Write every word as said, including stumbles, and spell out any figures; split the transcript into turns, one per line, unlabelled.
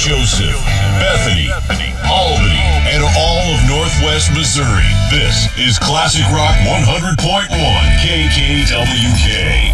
Joseph, Bethany, Albany, and all of Northwest Missouri. This is Classic Rock one hundred point one K K W K.